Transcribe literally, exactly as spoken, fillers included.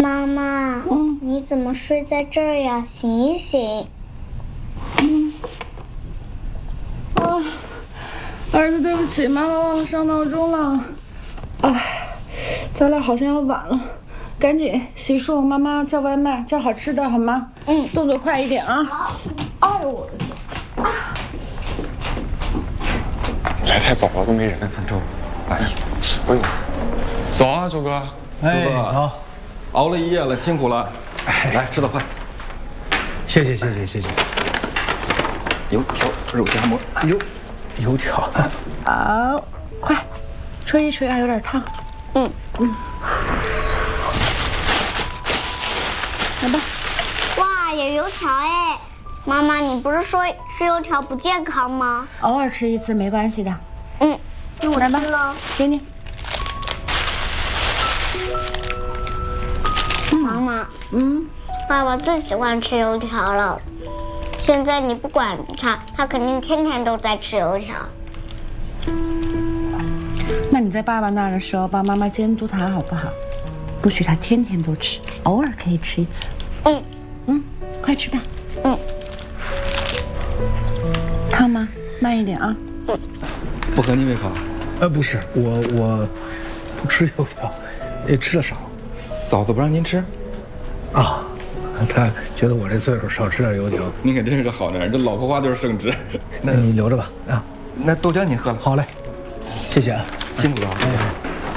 妈妈，嗯，你怎么睡在这儿呀？醒一醒。 嗯。啊，儿子，对不起，妈妈忘了上闹钟了。啊，咱俩好像要晚了，赶紧洗漱，妈妈叫外卖，叫好吃的好吗？嗯，动作快一点啊！哎呦我的天！ 来太早了，都没人。周，哎呀，不用。早啊，周哥。 哎，好，熬了一夜了，辛苦了。哎，来吃的快。 谢谢谢谢谢谢。 油条肉夹馍， 油油条。 好，快，吹一吹啊，有点烫。嗯嗯。来吧。 哇，有油条哎！妈妈，你不是说吃油条不健康吗？ 偶尔吃一次没关系的。 嗯，那我来吧，给你。 妈妈，嗯，爸爸最喜欢吃油条了。现在你不管他，他肯定天天都在吃油条。 那你在爸爸那儿的时候，帮妈妈监督他好不好？不许他天天都吃，偶尔可以吃一次。嗯嗯，快吃吧。嗯。烫吗？慢一点啊。嗯。 不和你胃口？ 呃，不是，我我不吃油条，也吃的少。 嫂子不让您吃？ 啊，他觉得我这岁数少吃点油条。 您可真是个好男人，这老婆话就是圣旨。 那你留着吧。啊， 那豆浆您喝了。 好嘞，谢谢啊， 辛苦了。哎。